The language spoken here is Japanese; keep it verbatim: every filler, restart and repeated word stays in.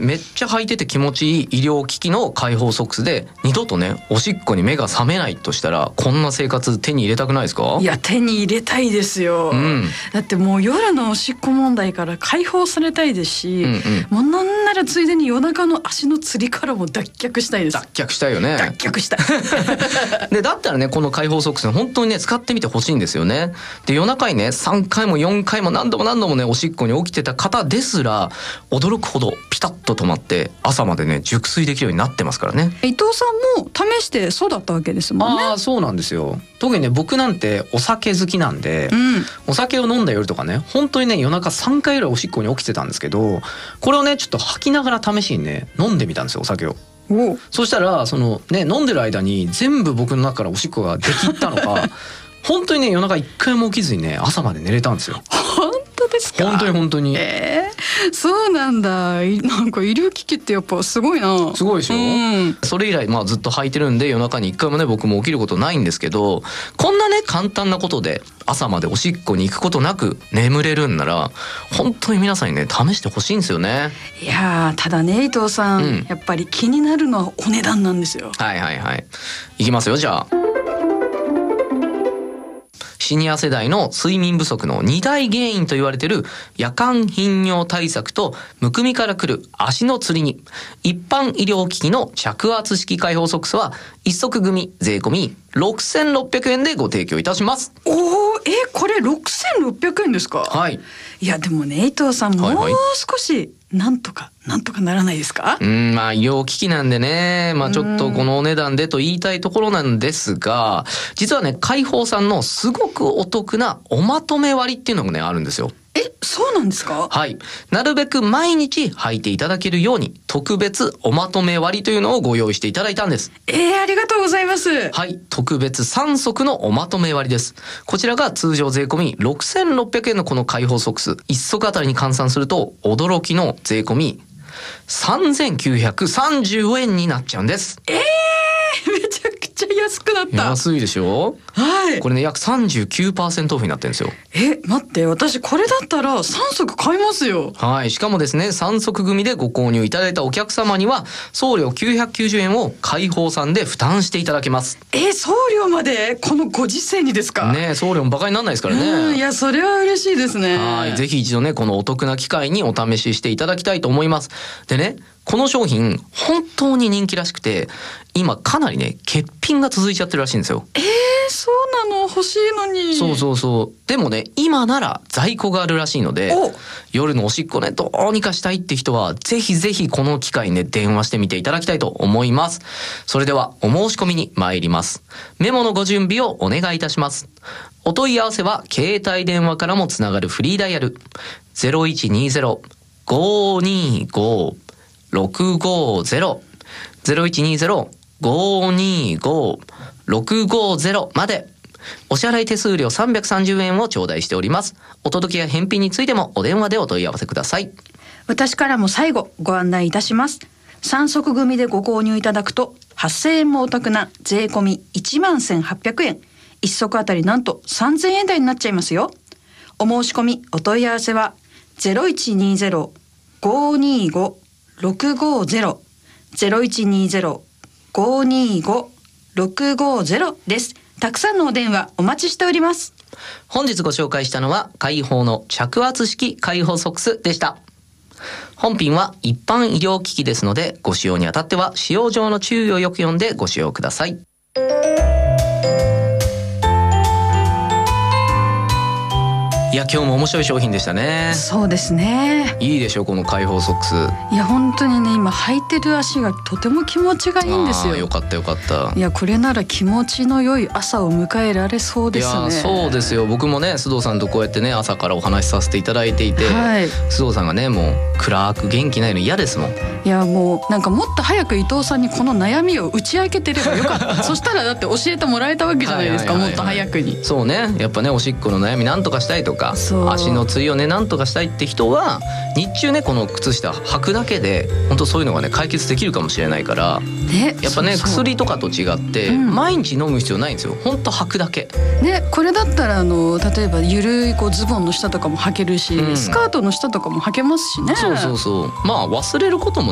めっちゃ履いてて気持ちいい医療機器の開放ソックスで二度とねおしっこに目が覚めないとしたら、こんな生活手に入れたくないですか？ いや手に入れたいですよ、うん、だってもう夜のおしっこ問題から解放されたいですし、うんうん、もうなんならついでに夜中の足のつりからも脱却したいです。 脱却したいよね。 脱却したいでだったらねこの開放ソックス本当にね使ってみてほしいんですよね。で夜中にねさんかいもよんかいも何度も何度もねおしっこに起きてた方ですら驚くほどピタッと止まって朝までね熟睡できるようになってますからね。 伊藤さんも試してそうだったわけですもんね。 ああそうなんですよ。特にね僕なんてお酒好きなんで、うん、お酒を飲んだ夜とかね本当にね夜中さんかいぐらいおしっこに起きてたんですけど、これをねちょっと吐きながら試しにね飲んでみたんですよお酒を。おそしたらそのね飲んでる間に全部僕の中からおしっこが出きったのか本当にね夜中一回も起きずにね朝まで寝れたんですよ。 本当ですか？ 本当に本当に。 えー、そうなんだ。なんか医療機器ってやっぱすごいな。 すごいでしょ、うん、それ以来まあずっと履いてるんで夜中に一回もね僕も起きることないんですけど、こんなね簡単なことで朝までおしっこに行くことなく眠れるんなら本当に皆さんにね試してほしいんですよね。 いやただね伊藤さん、うん、やっぱり気になるのはお値段なんですよ。 はいはいはい。いきますよじゃあ。シニア世代の睡眠不足のに大原因と言われている夜間頻尿対策とむくみからくる足のつりに一般医療機器の着圧式開放ソックスは一足組税込みろくせんろっぴゃくえんでご提供いたします。 おー、えこれろくせんろっぴゃくえんですか？ はい。 いやでもね伊藤さんもう少しなんとかなんとかならないですか？ うんまあ医療機器なんでね、まあちょっとこのお値段でと言いたいところなんですが、実はね開放さんのすごくお得なおまとめ割っていうのがねあるんですよ。 え、そうなんですか？ はい。なるべく毎日履いていただけるように特別おまとめ割というのをご用意していただいたんです。 えー、ありがとうございます。 はい。特別さん足のおまとめ割です。こちらが通常税込みろくせんろっぴゃくえんのこの開放ソックスいっ足あたりに換算すると驚きの税込みさんぜんきゅうひゃくさんじゅうえんになっちゃうんです。 えーめちゃくちゃ安くなった。 安いでしょ？はい。これね約 さんじゅうきゅうパーセント オフになってるんですよ。 え、待って私これだったらさん足買いますよ。 はい。しかもですねさん足組でご購入いただいたお客様には送料きゅうひゃくきゅうじゅうえんを開放さんで負担していただけます。 え、送料までこのご時世にですか？ ね、送料もバカにならないですからね。 うん、いやそれは嬉しいですね。 はい。ぜひ一度ねこのお得な機会にお試ししていただきたいと思います。でねこの商品本当に人気らしくて今かなりね欠品が続いちゃってるらしいんですよ。 えー、そうなの？欲しいのに。 そうそうそう。でもね今なら在庫があるらしいので夜のおしっこねどうにかしたいって人はぜひぜひこの機会にね電話してみていただきたいと思います。それではお申し込みに参ります。メモのご準備をお願いいたします。お問い合わせは携帯電話からもつながるフリーダイヤル ゼロいちにゼロ ごーにーごーろくごーゼロ ゼロいちにゼロ ごーにーごーろくごーゼロ まで。お支払い手数料さんびゃくさんじゅうえんを頂戴しております。お届けや返品についてもお電話でお問い合わせください。 私からも最後ご案内いたします。さん足組でご購入いただくとはっせんえんもお得な税込みいちまんせんはっぴゃくえん、いっ足あたりなんとさんぜんえん台になっちゃいますよ。お申し込みお問い合わせは ゼロいちにゼロ ごーにーごーろくごーゼロ ゼロいちにゼロ ごーにーごーろくごーゼロ です。たくさんのお電話お待ちしております。 本日ご紹介したのは開放の着圧式開放ソックスでした。本品は一般医療機器ですのでご使用にあたっては使用上の注意をよく読んでご使用ください。いや今日も面白い商品でしたね。 そうですね。 いいでしょこの開放ソックス。 いや本当にね今履いてる足がとても気持ちがいいんですよ。 あよかったよかった。 いやこれなら気持ちの良い朝を迎えられそうですね。 いやそうですよ。僕もね須藤さんとこうやってね朝からお話しさせていただいていて、はい、須藤さんがねもう暗く元気ないの嫌ですもん。 いやもうなんかもっと早く伊藤さんにこの悩みを打ち明けてればよかったそしたらだって教えてもらえたわけじゃないですか。もっと早くに。 そうねやっぱねおしっこの悩みなんとかしたいとか足のつりをねなんとかしたいって人は日中ねこの靴下履くだけで本当そういうのがね解決できるかもしれないから、ね、やっぱねそうそう薬とかと違って、うん、毎日飲む必要ないんですよ。本当履くだけね。これだったらあの例えばゆるいこうズボンの下とかも履けるし、うん、スカートの下とかも履けますしね。 そうそうそう。まあ忘れることも